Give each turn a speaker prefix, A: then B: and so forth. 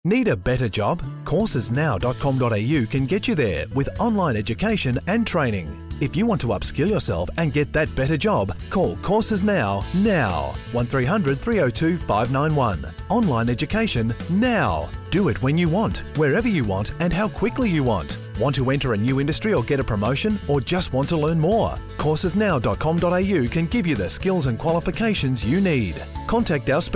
A: Need a better job? Coursesnow.com.au can get you there with online education and training. If you want to upskill yourself and get that better job, call Courses Now. 1300 302 591. Online education now. Do it when you want, wherever you want, and how quickly you want. Want to enter a new industry or get a promotion, or just want to learn more? Coursesnow.com.au can give you the skills and qualifications you need. Contact our